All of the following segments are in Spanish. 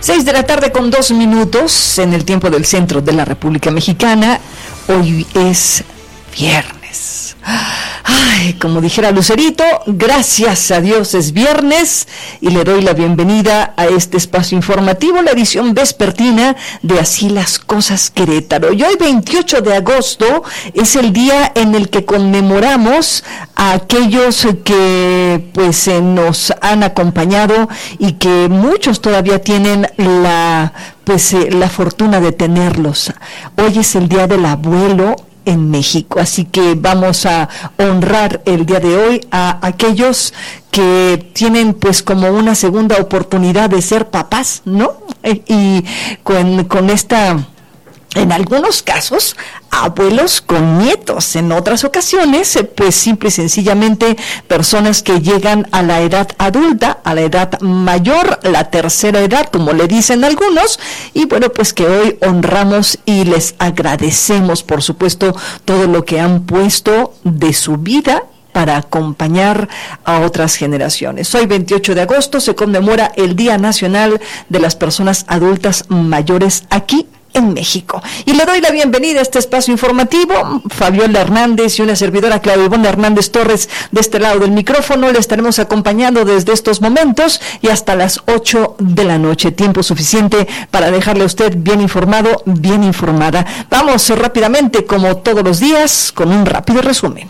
6:02 en el tiempo del centro de la República Mexicana. Hoy es viernes. Ay, como dijera Lucerito, gracias a Dios es viernes y le doy la bienvenida a este espacio informativo, la edición vespertina de Así las Cosas Querétaro. Y hoy 28 de agosto es el día en el que conmemoramos a aquellos que nos han acompañado y que muchos todavía tienen la fortuna de tenerlos. Hoy es el día del abuelo en México, así que vamos a honrar el día de hoy a aquellos que tienen como una segunda oportunidad de ser papás, ¿no? Y con esta, en algunos casos, abuelos con nietos, en otras ocasiones, simple y sencillamente personas que llegan a la edad adulta, a la edad mayor, la tercera edad, como le dicen algunos, y que hoy honramos y les agradecemos, por supuesto, todo lo que han puesto de su vida para acompañar a otras generaciones. Hoy 28 de agosto se conmemora el Día Nacional de las Personas Adultas Mayores aquí en México. Y le doy la bienvenida a este espacio informativo. Fabiola Hernández y una servidora, Claudia Ivonne Hernández Torres, de este lado del micrófono. Le estaremos acompañando desde estos momentos y hasta las 8 de la noche. Tiempo suficiente para dejarle a usted bien informado, bien informada. Vamos rápidamente, como todos los días, con un rápido resumen.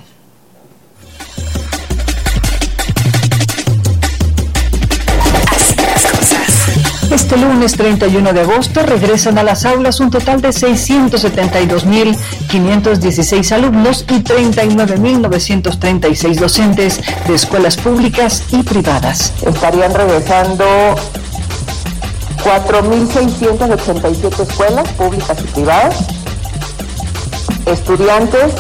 Este lunes 31 de agosto regresan a las aulas un total de 672.516 alumnos y 39.936 docentes de escuelas públicas y privadas. Estarían regresando 4.687 escuelas públicas y privadas, estudiantes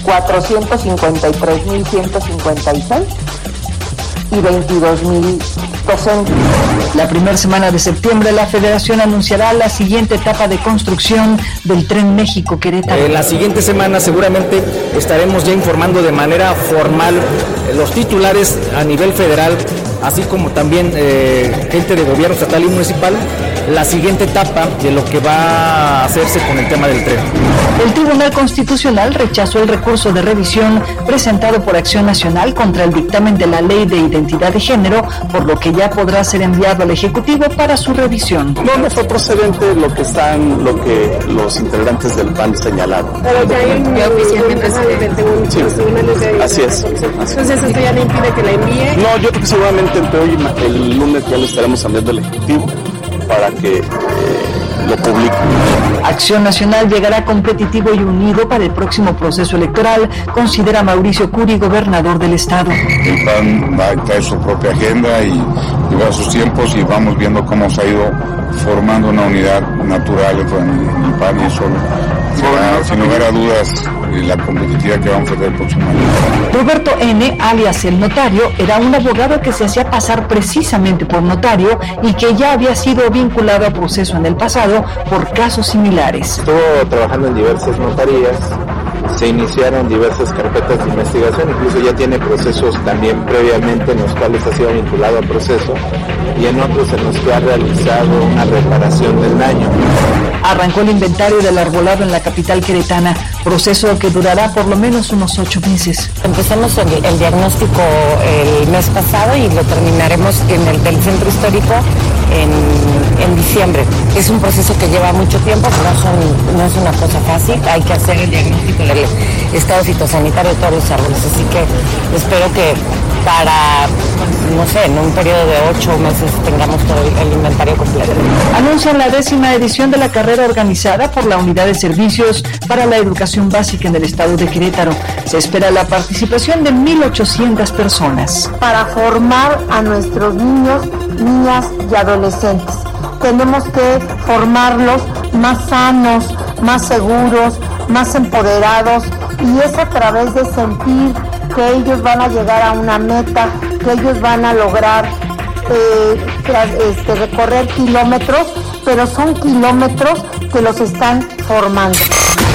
453.156 y 22.000 docentes. La primera semana de septiembre, la Federación anunciará la siguiente etapa de construcción del Tren México-Querétaro. La siguiente semana seguramente estaremos ya informando de manera formal los titulares a nivel federal, así como también gente de gobierno estatal y municipal, la siguiente etapa de lo que va a hacerse con el tema del tren. El Tribunal Constitucional rechazó el recurso de revisión presentado por Acción Nacional contra el dictamen de la Ley de Identidad de Género, por lo que ya podrá ser enviado al Ejecutivo para su revisión. No fue procedente lo que los integrantes del PAN señalaron. Pero ya oficialmente sí, así es. Entonces esto ya le impide que la envíe. No, yo creo que seguramente entre hoy y el lunes ya lo estaremos enviando al Ejecutivo para que lo publique. Acción Nacional llegará competitivo y unido para el próximo proceso electoral, considera Mauricio Curi, gobernador del estado. El PAN va a traer su propia agenda y va a sus tiempos y vamos viendo cómo se ha ido formando una unidad natural entre el PAN y eso será, sin lugar a dudas, la competitividad que vamos a tener el próximo año. Roberto N., alias el notario, era un abogado que se hacía pasar precisamente por notario y que ya había sido vinculado a proceso en el pasado por casos similares. Estuvo trabajando en diversas notarías, se iniciaron diversas carpetas de investigación, incluso ya tiene procesos también previamente en los cuales ha sido vinculado al proceso y en otros en los que ha realizado una reparación del daño. Arrancó el inventario del arbolado en la capital queretana, proceso que durará por lo menos unos 8 meses. Empezamos el diagnóstico el mes pasado y lo terminaremos en el del centro histórico en diciembre. Es un proceso que lleva mucho tiempo, no es una cosa fácil, hay que hacer el diagnóstico del estado fitosanitario de todos los árboles, así que espero que para, en un periodo de 8 meses tengamos todo el inventario completo. Anuncian la 10ª edición de la carrera organizada por la Unidad de Servicios para la Educación Básica en el estado de Querétaro. Se espera la participación de 1,800 personas. Para formar a nuestros niños, niñas y adolescentes. Tenemos que formarlos más sanos, más seguros, más empoderados, y es a través de sentir que ellos van a llegar a una meta, que ellos van a lograr recorrer kilómetros, pero son kilómetros que los están formando.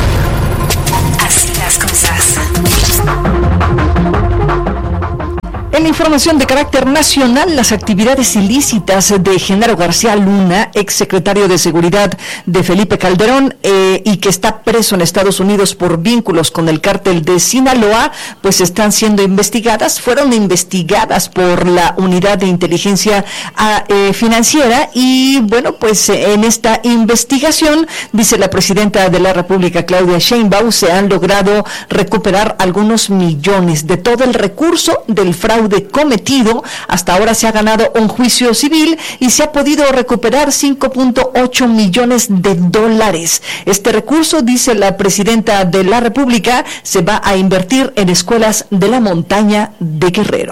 Así las cosas. En la información de carácter nacional, las actividades ilícitas de Genaro García Luna, exsecretario de Seguridad de Felipe Calderón, y que está preso en Estados Unidos por vínculos con el cártel de Sinaloa, pues están siendo investigadas, fueron investigadas por la Unidad de Inteligencia Financiera, y bueno, pues en esta investigación, dice la presidenta de la República, Claudia Sheinbaum, se han logrado recuperar algunos millones de todo el recurso del fraude cometido. Hasta ahora se ha ganado un juicio civil y se ha podido recuperar 5.8 millones de dólares. Este recurso, dice la presidenta de la República, se va a invertir en escuelas de la montaña de Guerrero.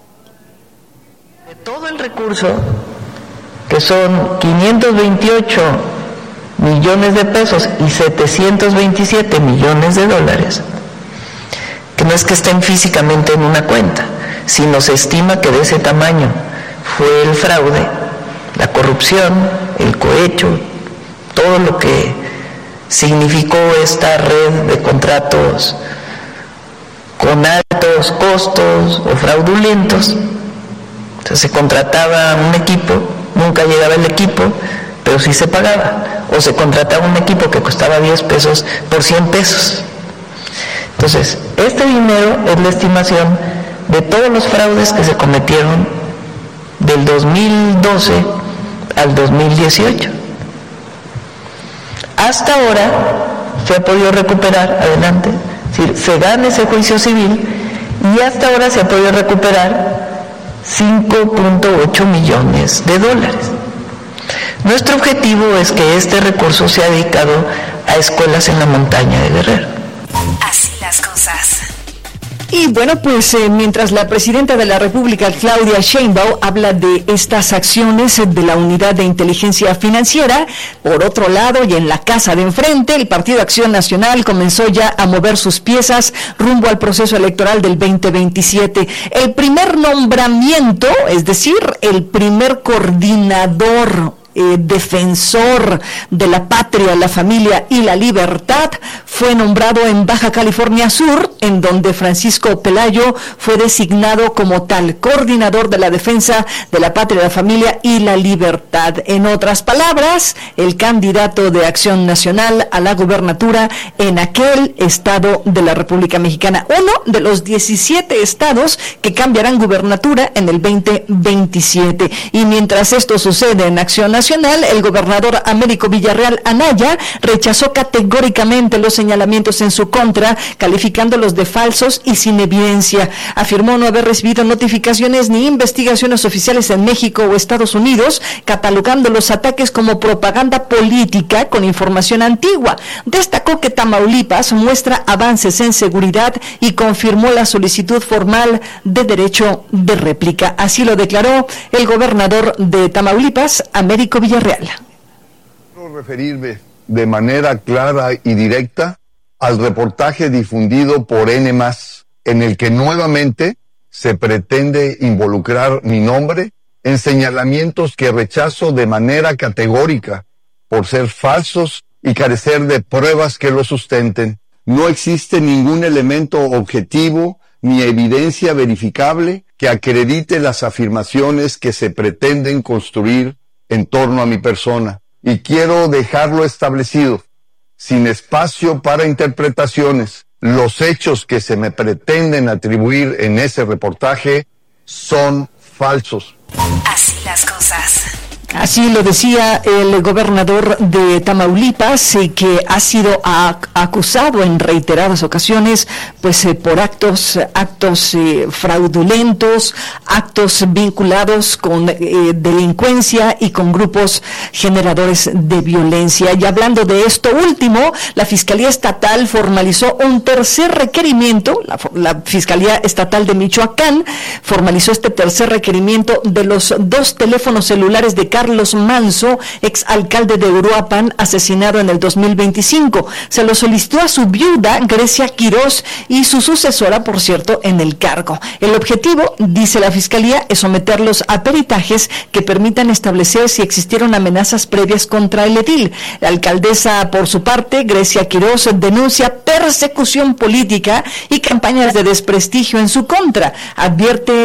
De todo el recurso, que son 528 millones de pesos y 727 millones de dólares, que no es que estén físicamente en una cuenta, sino se estima que de ese tamaño fue el fraude, la corrupción, el cohecho, todo lo que significó esta red de contratos con altos costos o fraudulentos. Entonces se contrataba un equipo, nunca llegaba el equipo, pero sí se pagaba, o se contrataba un equipo que costaba 10 pesos por 100 pesos. Entonces, este dinero es la estimación de todos los fraudes que se cometieron del 2012 al 2018. Hasta ahora se ha podido recuperar, adelante, es decir, se gana ese juicio civil y hasta ahora se ha podido recuperar 5.8 millones de dólares. Nuestro objetivo es que este recurso sea dedicado a escuelas en la montaña de Guerrero. Así las cosas. Y bueno, pues mientras la presidenta de la República, Claudia Sheinbaum, habla de estas acciones de la Unidad de Inteligencia Financiera, por otro lado, y en la casa de enfrente, el Partido Acción Nacional comenzó ya a mover sus piezas rumbo al proceso electoral del 2027. El primer nombramiento, es decir, el primer coordinador, defensor de la patria, la familia y la libertad, fue nombrado en Baja California Sur, en donde Francisco Pelayo fue designado como tal, coordinador de la defensa de la patria, la familia y la libertad. En otras palabras, el candidato de Acción Nacional a la gubernatura en aquel estado de la República Mexicana, uno de los 17 estados que cambiarán gubernatura en el 2027. Y mientras esto sucede en Acción Nacional, el gobernador Américo Villarreal Anaya rechazó categóricamente los señalamientos en su contra, calificándolos de falsos y sin evidencia. Afirmó no haber recibido notificaciones ni investigaciones oficiales en México o Estados Unidos, catalogando los ataques como propaganda política con información antigua. Destacó que Tamaulipas muestra avances en seguridad y confirmó la solicitud formal de derecho de réplica. Así lo declaró el gobernador de Tamaulipas, Américo Villarreal. Quiero referirme de manera clara y directa al reportaje difundido por N+, en el que nuevamente se pretende involucrar mi nombre en señalamientos que rechazo de manera categórica por ser falsos y carecer de pruebas que lo sustenten. No existe ningún elemento objetivo ni evidencia verificable que acredite las afirmaciones que se pretenden construir en torno a mi persona. Y quiero dejarlo establecido, sin espacio para interpretaciones. Los hechos que se me pretenden atribuir en ese reportaje son falsos. Así las cosas. Así lo decía el gobernador de Tamaulipas, que ha sido acusado en reiteradas ocasiones, pues por actos fraudulentos, actos vinculados con delincuencia y con grupos generadores de violencia. Y hablando de esto último, la Fiscalía Estatal formalizó un tercer requerimiento, la Fiscalía Estatal de Michoacán formalizó este tercer requerimiento de los 2 teléfonos celulares de Carlos Manso, exalcalde de Uruapan, asesinado en el 2025. Se lo solicitó a su viuda, Grecia Quirós, y su sucesora, por cierto, en el cargo. El objetivo, dice la Fiscalía, es someterlos a peritajes que permitan establecer si existieron amenazas previas contra el edil. La alcaldesa, por su parte, Grecia Quirós, denuncia persecución política y campañas de desprestigio en su contra. Advierte